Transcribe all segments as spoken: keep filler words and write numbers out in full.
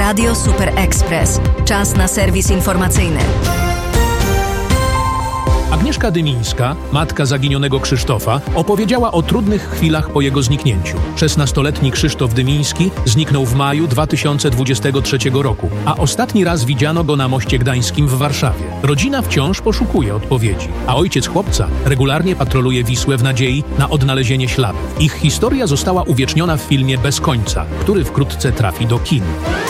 Radio Super Express. Czas na serwis informacyjny. Agnieszka Dymińska, matka zaginionego Krzysztofa, opowiedziała o trudnych chwilach po jego zniknięciu. szesnastoletni Krzysztof Dymiński zniknął w maju dwa tysiące dwudziestego trzeciego roku, a ostatni raz widziano go na Moście Gdańskim w Warszawie. Rodzina wciąż poszukuje odpowiedzi, a ojciec chłopca regularnie patroluje Wisłę w nadziei na odnalezienie śladów. Ich historia została uwieczniona w filmie Bez końca, który wkrótce trafi do kin.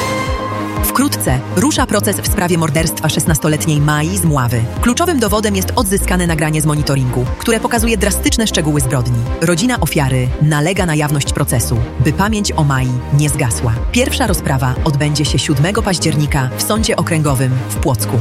Wkrótce rusza proces w sprawie morderstwa szesnastoletniej Mai z Mławy. Kluczowym dowodem jest odzyskane nagranie z monitoringu, które pokazuje drastyczne szczegóły zbrodni. Rodzina ofiary nalega na jawność procesu, by pamięć o Mai nie zgasła. Pierwsza rozprawa odbędzie się siódmego października w Sądzie Okręgowym w Płocku.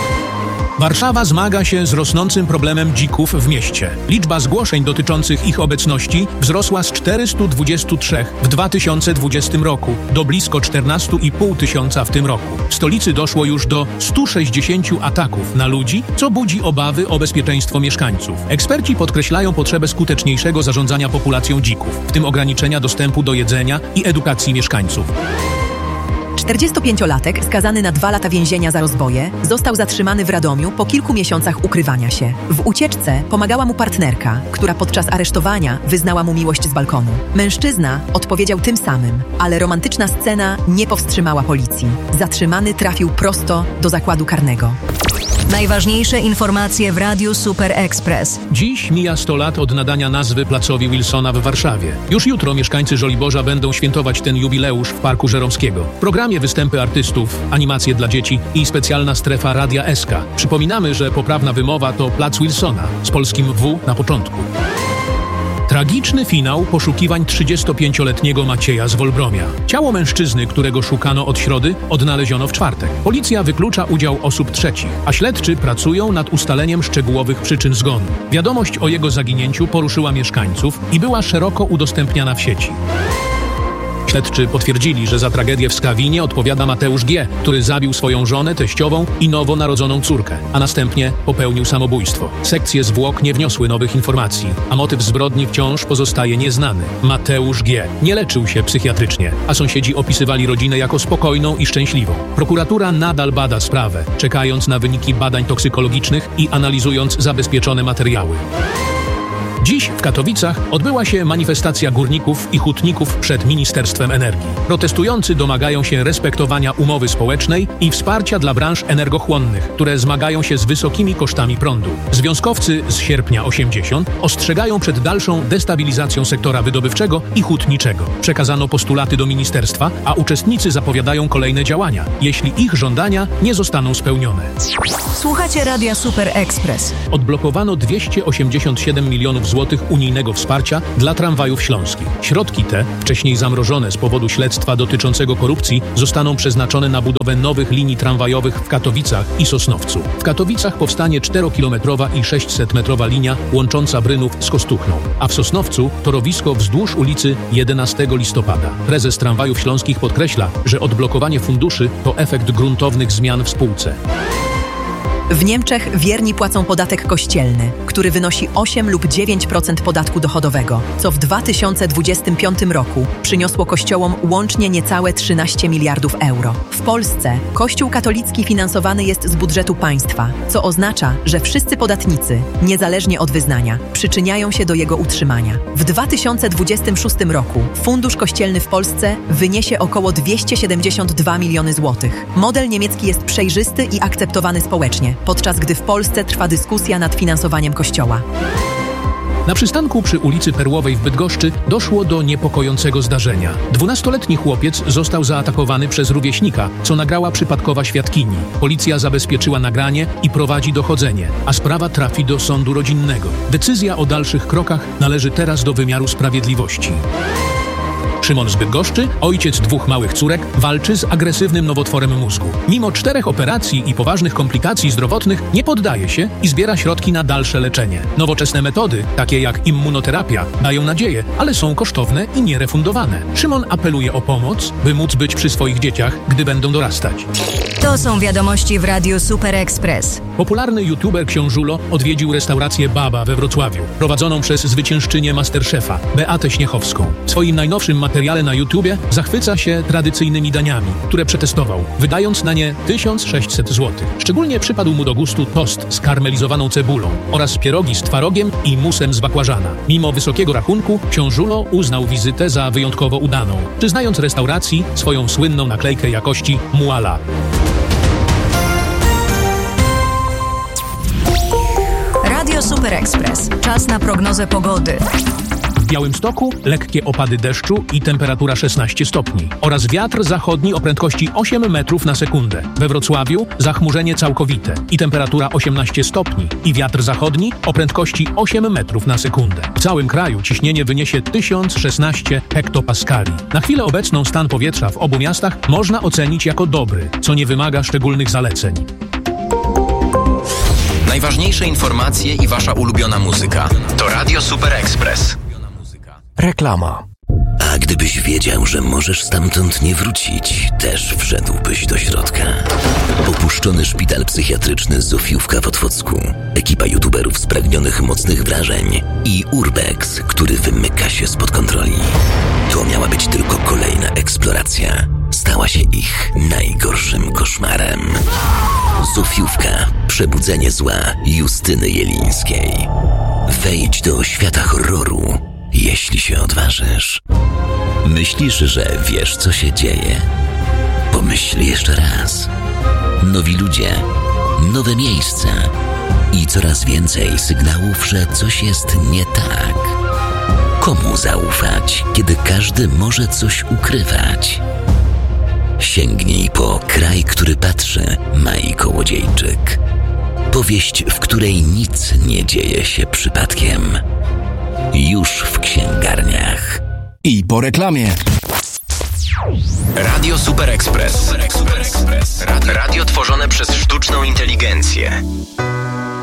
Warszawa zmaga się z rosnącym problemem dzików w mieście. Liczba zgłoszeń dotyczących ich obecności wzrosła z czterystu dwudziestu trzech w dwa tysiące dwudziestym roku do blisko czternastu i pół tysiąca w tym roku. W stolicy doszło już do stu sześćdziesięciu ataków na ludzi, co budzi obawy o bezpieczeństwo mieszkańców. Eksperci podkreślają potrzebę skuteczniejszego zarządzania populacją dzików, w tym ograniczenia dostępu do jedzenia i edukacji mieszkańców. czterdziestopięciolatek skazany na dwa lata więzienia za rozboje został zatrzymany w Radomiu po kilku miesiącach ukrywania się. W ucieczce pomagała mu partnerka, która podczas aresztowania wyznała mu miłość z balkonu. Mężczyzna odpowiedział tym samym, ale romantyczna scena nie powstrzymała policji. Zatrzymany trafił prosto do zakładu karnego. Najważniejsze informacje w Radiu Super Express. Dziś mija sto lat od nadania nazwy placowi Wilsona w Warszawie. Już jutro mieszkańcy Żoliborza będą świętować ten jubileusz w Parku Żeromskiego. W programie występy artystów, animacje dla dzieci i specjalna strefa Radia S K. Przypominamy, że poprawna wymowa to Plac Wilsona z polskim W na początku. Tragiczny finał poszukiwań trzydziestopięcioletniego Macieja z Wolbromia. Ciało mężczyzny, którego szukano od środy, odnaleziono w czwartek. Policja wyklucza udział osób trzecich, a śledczy pracują nad ustaleniem szczegółowych przyczyn zgonu. Wiadomość o jego zaginięciu poruszyła mieszkańców i była szeroko udostępniana w sieci. Śledczy potwierdzili, że za tragedię w Skawinie odpowiada Mateusz G., który zabił swoją żonę, teściową i nowo narodzoną córkę, a następnie popełnił samobójstwo. Sekcje zwłok nie wniosły nowych informacji, a motyw zbrodni wciąż pozostaje nieznany. Mateusz G. nie leczył się psychiatrycznie, a sąsiedzi opisywali rodzinę jako spokojną i szczęśliwą. Prokuratura nadal bada sprawę, czekając na wyniki badań toksykologicznych i analizując zabezpieczone materiały. Dziś w Katowicach odbyła się manifestacja górników i hutników przed Ministerstwem Energii. Protestujący domagają się respektowania umowy społecznej i wsparcia dla branż energochłonnych, które zmagają się z wysokimi kosztami prądu. Związkowcy z sierpnia osiemdziesiąt ostrzegają przed dalszą destabilizacją sektora wydobywczego i hutniczego. Przekazano postulaty do ministerstwa, a uczestnicy zapowiadają kolejne działania, jeśli ich żądania nie zostaną spełnione. Słuchacie Radia Super Express. Odblokowano dwieście osiemdziesiąt siedem milionów złotych unijnego wsparcia dla tramwajów śląskich. Środki te, wcześniej zamrożone z powodu śledztwa dotyczącego korupcji, zostaną przeznaczone na budowę nowych linii tramwajowych w Katowicach i Sosnowcu. W Katowicach powstanie czterokilometrowa i sześćsetmetrowa linia łącząca Brynów z Kostuchną, a w Sosnowcu torowisko wzdłuż ulicy jedenastego listopada. Prezes Tramwajów Śląskich podkreśla, że odblokowanie funduszy to efekt gruntownych zmian w spółce. W Niemczech wierni płacą podatek kościelny, który wynosi osiem lub dziewięć procent podatku dochodowego, co w dwa tysiące dwudziestym piątym roku przyniosło kościołom łącznie niecałe trzynaście miliardów euro. W Polsce Kościół katolicki finansowany jest z budżetu państwa, co oznacza, że wszyscy podatnicy, niezależnie od wyznania, przyczyniają się do jego utrzymania. W dwa tysiące dwudziestym szóstym roku fundusz kościelny w Polsce wyniesie około dwieście siedemdziesiąt dwa miliony złotych. Model niemiecki jest przejrzysty i akceptowany społecznie, podczas gdy w Polsce trwa dyskusja nad finansowaniem Kościoła. Na przystanku przy ulicy Perłowej w Bydgoszczy doszło do niepokojącego zdarzenia. Dwunastoletni chłopiec został zaatakowany przez rówieśnika, co nagrała przypadkowa świadkini. Policja zabezpieczyła nagranie i prowadzi dochodzenie, a sprawa trafi do sądu rodzinnego. Decyzja o dalszych krokach należy teraz do wymiaru sprawiedliwości. Szymon z Bydgoszczy, ojciec dwóch małych córek, walczy z agresywnym nowotworem mózgu. Mimo czterech operacji i poważnych komplikacji zdrowotnych nie poddaje się i zbiera środki na dalsze leczenie. Nowoczesne metody, takie jak immunoterapia, dają nadzieję, ale są kosztowne i nierefundowane. Szymon apeluje o pomoc, by móc być przy swoich dzieciach, gdy będą dorastać. To są wiadomości w Radiu Super Express. Popularny youtuber Książulo odwiedził restaurację Baba we Wrocławiu, prowadzoną przez zwyciężczynię Masterchefa, Beatę Śniechowską. W swoim najnowszym materiale na YouTubie zachwyca się tradycyjnymi daniami, które przetestował, wydając na nie tysiąc sześćset złotych. Szczególnie przypadł mu do gustu tost z karmelizowaną cebulą oraz pierogi z twarogiem i musem z bakłażana. Mimo wysokiego rachunku, książulo uznał wizytę za wyjątkowo udaną, przyznając restauracji swoją słynną naklejkę jakości Muala. Radio Super Express. Czas na prognozę pogody. W Białymstoku lekkie opady deszczu i temperatura szesnaście stopni oraz wiatr zachodni o prędkości osiem metrów na sekundę. We Wrocławiu zachmurzenie całkowite i temperatura osiemnaście stopni i wiatr zachodni o prędkości osiem metrów na sekundę. W całym kraju ciśnienie wyniesie tysiąc szesnaście hektopaskali. Na chwilę obecną stan powietrza w obu miastach można ocenić jako dobry, co nie wymaga szczególnych zaleceń. Najważniejsze informacje i wasza ulubiona muzyka to Radio Super Express. Reklama. A gdybyś wiedział, że możesz stamtąd nie wrócić, też wszedłbyś do środka. Opuszczony szpital psychiatryczny Zofiówka w Otwocku, ekipa youtuberów spragnionych mocnych wrażeń i Urbex, który wymyka się spod kontroli. To miała być tylko kolejna eksploracja. Stała się ich najgorszym koszmarem. Zofiówka. Przebudzenie zła Justyny Jelińskiej. Wejdź do świata horroru, jeśli się odważysz. Myślisz, że wiesz, co się dzieje? Pomyśl jeszcze raz. Nowi ludzie, nowe miejsca i coraz więcej sygnałów, że coś jest nie tak. Komu zaufać, kiedy każdy może coś ukrywać? Sięgnij po Kraj, który patrzy, Mai Kołodziejczyk. Powieść, w której nic nie dzieje się przypadkiem. Już w księgarniach. I po reklamie. Radio Super Express. Super Express. Radio tworzone przez sztuczną inteligencję.